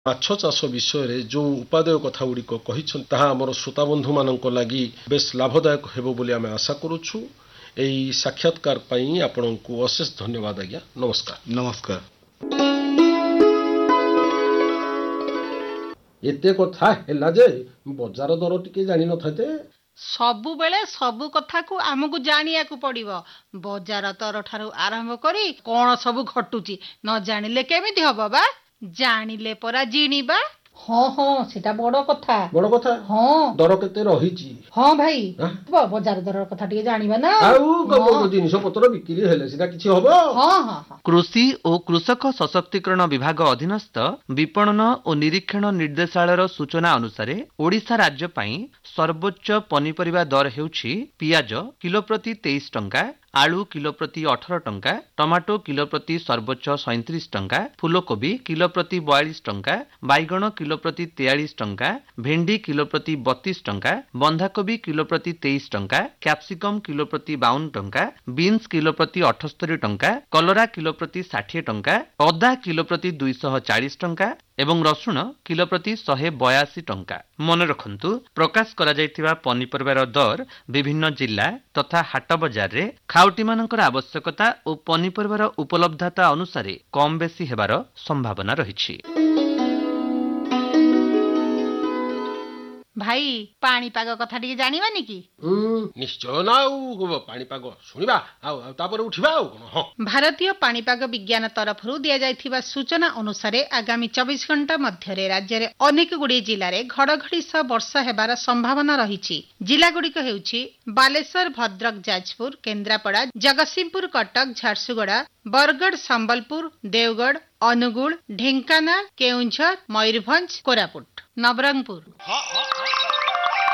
ମାଛ ଚାଷ ବିଷୟରେ ଯେଉଁ ଉପାଦେୟ କଥା ଗୁଡ଼ିକ କହିଛନ୍ତି ତାହା ଆମର ଶ୍ରୋତାବନ୍ଧୁମାନଙ୍କ ଲାଗି ବେଶ ଲାଭଦାୟକ ହେବ ବୋଲି ଆମେ ଆଶା କରୁଛୁ। ଏହି ସାକ୍ଷାତକାର ପାଇଁ ଆପଣଙ୍କୁ ଅଶେଷ ଧନ୍ୟବାଦ ଆଜ୍ଞା। ନମସ୍କାର। ନମସ୍କାର। ଏତେ କଥା ହେଲା ଯେ ବଜାର ଦର ଟିକେ ଜାଣିନଥାନ୍ତେ। ସବୁବେଳେ ସବୁ କଥାକୁ ଆମକୁ ଜାଣିବାକୁ ପଡିବ। ବଜାର ଦର ଠାରୁ ଆରମ୍ଭ କରି କଣ ସବୁ ଘଟୁଛି ନ ଜାଣିଲେ କେମିତି ହବ ବା? ଜାଣିଲେ ପରା ଜିଣିବା। ହଁ ହଁ ସେଟା ବଡ କଥା। ବଡ କଥା? ହଁ। ଦର କେତେ ରହିଛି? ହଁ ଭାଇ, ବଜାର ଦର କଥା ଟିକେ ଜାଣିବା ନା। ଆଉ ଜିନିଷ ପତ୍ର ବିକ୍ରି ହେଲେ ସେଟା କିଛି ହବ। ହଁ ହଁ ହଁ। କୃଷି ଓ କୃଷକ ସଶକ୍ତିକରଣ ବିଭାଗ ଅଧୀନସ୍ଥ ବିପଣନ ଓ ନିରୀକ୍ଷଣ ନିର୍ଦ୍ଦେଶାଳୟର ସୂଚନା ଅନୁସାରେ ଓଡ଼ିଶା ରାଜ୍ୟ ପାଇଁ ସର୍ବୋଚ୍ଚ ପନିପରିବା ଦର ହେଉଛି ପିଆଜ କିଲୋ ପ୍ରତି 23 ଟଙ୍କା, ଆଳୁ କିଲୋ ପ୍ରତି 18 ଟଙ୍କା, ଟମାଟୋ କିଲୋ ପ୍ରତି ସର୍ବୋଚ୍ଚ 37 ଟଙ୍କା, ଫୁଲକୋବି କିଲୋ ପ୍ରତି 42 ଟଙ୍କା, ବାଇଗଣ କିଲୋ ପ୍ରତି 43 ଟଙ୍କା, ଭେଣ୍ଡି କିଲୋ ପ୍ରତି 32 ଟଙ୍କା, ବନ୍ଧାକୋବି କିଲୋ ପ୍ରତି 23 ଟଙ୍କା, କ୍ୟାପ୍ସିକମ୍ କିଲୋ ପ୍ରତି 52 ଟଙ୍କା, ବିନ୍ସ କିଲୋ ପ୍ରତି 78 ଟଙ୍କା, କଲରା କିଲୋ ପ୍ରତି 60 ଟଙ୍କା, ଅଦା କିଲୋ ପ୍ରତି 240 ଟଙ୍କା ଏବଂ ରସୁଣ କିଲୋ ପ୍ରତି 182 ଟଙ୍କା। ମନେ ରଖନ୍ତୁ, ପ୍ରକାଶ କରାଯାଇଥିବା ପନିପରିବାର ଦର ବିଭିନ୍ନ ଜିଲ୍ଲା ତଥା ହାଟ ବଜାରରେ ଖାଉଟିମାନଙ୍କର ଆବଶ୍ୟକତା ଓ ପନିପରିବାର ଉପଲବ୍ଧତା ଅନୁସାରେ କମ୍ ବେଶୀ ହେବାର ସମ୍ଭାବନା ରହିଛି। ଭାଇ, ପାଣିପାଗ କଥା ଟିକେ ଜାଣିବାନି କି? ନିଶ୍ଚୟ ନା। ଆଉ ପାଣିପାଗ ଶୁଣିବା ଆଉ ତାପରେ ଉଠିବା ଆଉ କଣ। ଭାରତୀୟ ପାଣିପାଗ ବିଜ୍ଞାନ ତରଫରୁ ଦିଆଯାଇଥିବା ସୂଚନା ଅନୁସାରେ ଆଗାମୀ 24 ଘଣ୍ଟା ମଧ୍ୟରେ ରାଜ୍ୟରେ ଅନେକ ଗୁଡ଼ିଏ ଜିଲ୍ଲାରେ ଘଡଘଡି ସହ ବର୍ଷା ହେବାର ସମ୍ଭାବନା ରହିଛି। ଜିଲ୍ଲାଗୁଡ଼ିକ ହେଉଛି ବାଲେଶ୍ୱର, ଭଦ୍ରକ, ଯାଜପୁର, କେନ୍ଦ୍ରାପଡ଼ା, ଜଗତସିଂହପୁର, କଟକ, ଝାରସୁଗୁଡ଼ା, ବରଗଡ଼, ସମ୍ବଲପୁର, ଦେଓଗଡ଼, ଅନୁଗୁଳ, ଢେଙ୍କାନାଳ, କେଉଁଝର, ମୟୂରଭଞ୍ଜ, କୋରାପୁଟ, ନବରଙ୍ଗପୁର।